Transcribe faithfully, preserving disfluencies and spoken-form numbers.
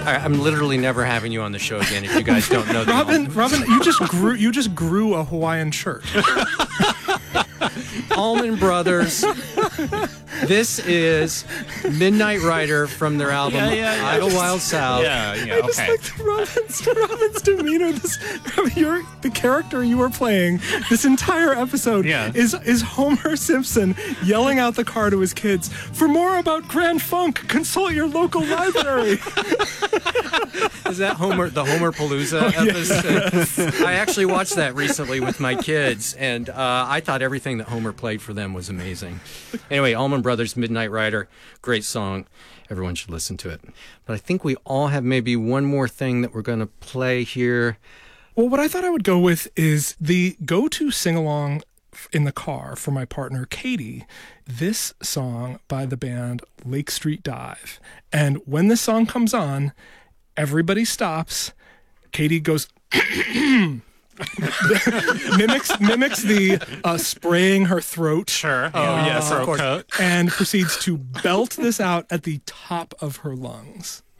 I, I'm literally never having you on the show again if you guys don't know. Robin, Robin, you just grew. You just grew a Hawaiian shirt. Allman Brothers. This is Midnight Rider from their album Yeah, yeah, yeah. Idle Wild South. Yeah, yeah, I just okay. like Robin's, Robin's demeanor. This, you're, the character you were playing this entire episode Yeah. is is Homer Simpson yelling out the car to his kids. For more about Grand Funk, consult your local library. Is that Homer, the Homer Palooza episode? I actually watched that recently with my kids, and uh, I thought everything that Homer played for them was amazing. Anyway, Allman Brothers, Midnight Rider, great song. Everyone should listen to it. But I think we all have maybe one more thing that we're going to play here. Well, what I thought I would go with is the go-to sing-along in the car for my partner, Katie, this song by the band Lake Street Dive. And when this song comes on, everybody stops. Katie goes... mimics mimics the uh, spraying her throat. Sure. Uh, Yeah, yes, of course. Coat. And proceeds to belt this out at the top of her lungs.